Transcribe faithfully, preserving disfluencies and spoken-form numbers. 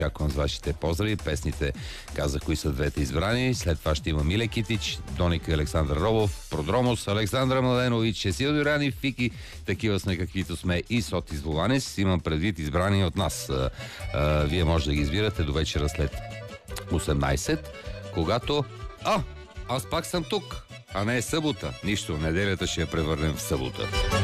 Очаквам с вашите поздрави. Песните казах кои са двете избрани. След това ще има Миле Китич, Доника и Александър Робов, Продромос, Александър Младенович, Силвио Рани, Фики. Такива сме каквито сме и Сотис Вованес. Имам предвид избрани от нас. А, а, вие може да ги избирате до вечера след осемнайсет, когато... А, аз пак съм тук, а не е събота. Нищо, неделята ще я превърнем в събота.